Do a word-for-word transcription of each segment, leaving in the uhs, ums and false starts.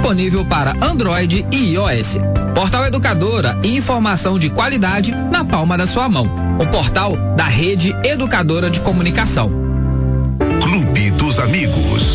disponível para Android e iOS. Portal Educadora, informação de qualidade na palma da sua mão. O portal da Rede Educadora de Comunicação. Clube dos Amigos.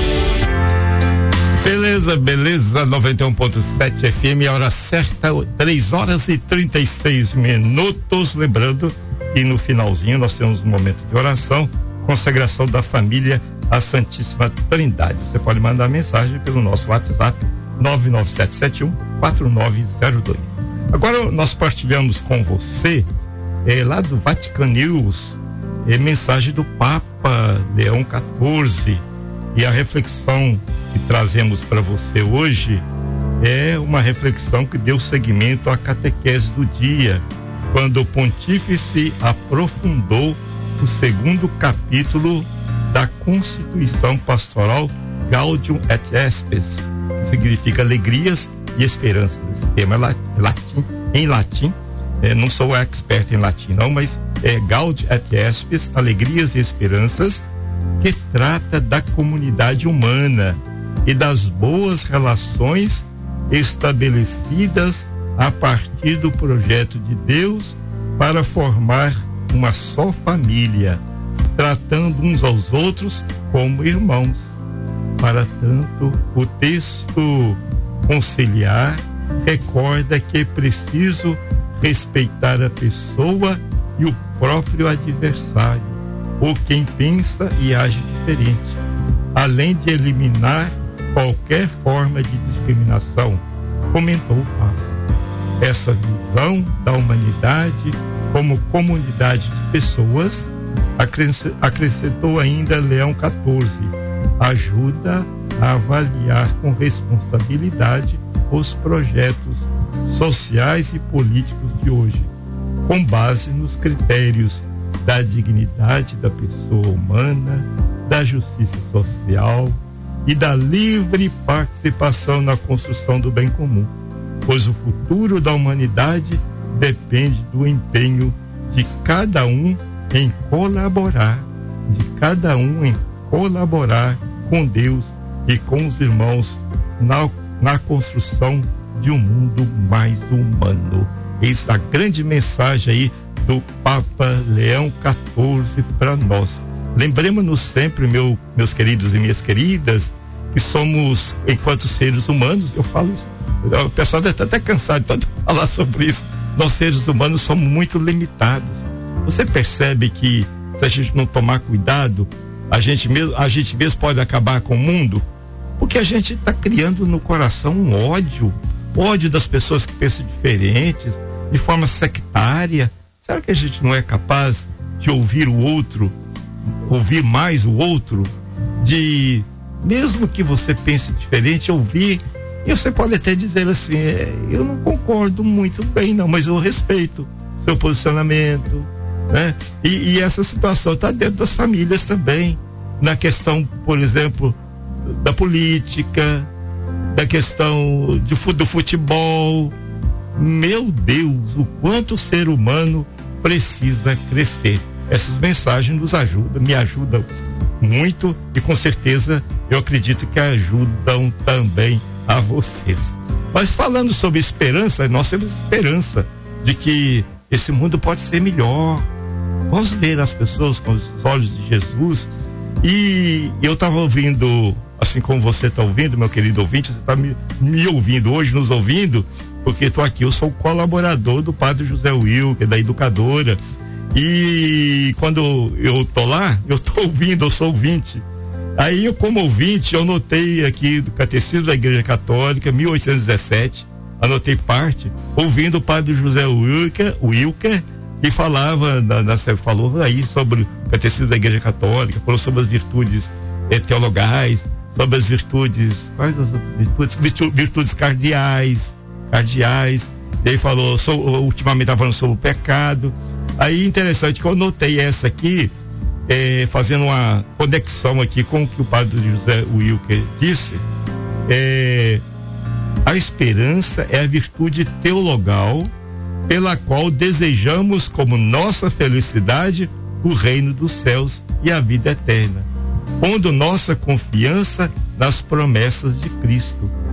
Beleza, beleza, noventa e um ponto sete F M, a hora certa, três horas e trinta e seis minutos. Lembrando que no finalzinho nós temos um momento de oração, consagração da família à Santíssima Trindade. Você pode mandar mensagem pelo nosso WhatsApp nove nove sete sete um quatro nove zero dois. Agora nós partilhamos com você, é, lá do Vatican News, é, mensagem do Papa Leão quatorze, e a reflexão que trazemos para você hoje é uma reflexão que deu seguimento à catequese do dia, quando o pontífice aprofundou o segundo capítulo da Constituição Pastoral Gaudium et Spes, que significa alegrias e esperanças. Esse tema é latim, em latim, é, não sou expert em latim não, mas é Gaudium et Spes, alegrias e esperanças, que trata da comunidade humana e das boas relações estabelecidas a partir do projeto de Deus para formar uma só família, tratando uns aos outros como irmãos. Para tanto, o texto conciliar recorda que é preciso respeitar a pessoa e o próprio adversário, ou quem pensa e age diferente, além de eliminar qualquer forma de discriminação, comentou o Papa. Essa visão da humanidade como comunidade de pessoas, acrescentou ainda Leão quatorze, ajuda a avaliar com responsabilidade os projetos sociais e políticos de hoje, com base nos critérios da dignidade da pessoa humana, da justiça social e da livre participação na construção do bem comum, pois o futuro da humanidade depende do empenho de cada um em colaborar, de cada um em colaborar com Deus e com os irmãos na, na construção de um mundo mais humano. Eis a grande mensagem aí do Papa Leão quatorze para nós. Lembremos-nos sempre, meu, meus queridos e minhas queridas, que somos, enquanto seres humanos, eu falo isso, o pessoal deve estar até cansado de tanto falar sobre isso, nós seres humanos somos muito limitados. Você percebe que se a gente não tomar cuidado, a gente mesmo, a gente mesmo pode acabar com o mundo, porque a gente está criando no coração um ódio, ódio das pessoas que pensam diferentes, de forma sectária. Será que a gente não é capaz de ouvir o outro, ouvir mais o outro, de, mesmo que você pense diferente, ouvir, e você pode até dizer assim, é, eu não concordo muito bem não, mas eu respeito seu posicionamento, né? E, e essa situação está dentro das famílias também, na questão, por exemplo, da política, da questão de, do futebol. Meu Deus, o quanto o ser humano precisa crescer. Essas mensagens nos ajudam, me ajudam muito, e com certeza eu acredito que ajudam também a vocês. Mas falando sobre esperança, nós temos esperança de que esse mundo pode ser melhor. Vamos ver as pessoas com os olhos de Jesus. E eu estava ouvindo, assim como você está ouvindo, meu querido ouvinte, você está me, me ouvindo hoje, nos ouvindo, porque estou aqui, eu sou colaborador do Padre José Wilker, da Educadora, e quando eu estou lá, eu estou ouvindo, eu sou ouvinte. Aí, eu, como ouvinte, eu notei aqui do Catecismo da Igreja Católica, mil oitocentos e dezessete, anotei parte, ouvindo o Padre José Wilker, Wilker, que falava, na, na, falou aí sobre o Catecismo da Igreja Católica, falou sobre as virtudes eh, teologais, sobre as virtudes, quais as outras virtudes? Virtudes, virtudes cardeais, cardeais, ele falou, sobre, ultimamente estava falando sobre o pecado. Aí, interessante que eu notei essa aqui, eh, fazendo uma conexão aqui com o que o Padre José Wilker disse, eh, a esperança é a virtude teologal pela qual desejamos como nossa felicidade o reino dos céus e a vida eterna, pondo nossa confiança nas promessas de Cristo.